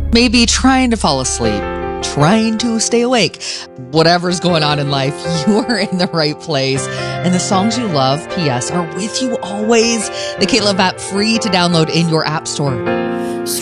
maybe trying to fall asleep, trying to stay awake. Whatever's going on in life, you are in the right place. And the songs you love, P.S., are with you always. The K-Love app, free to download in your app store.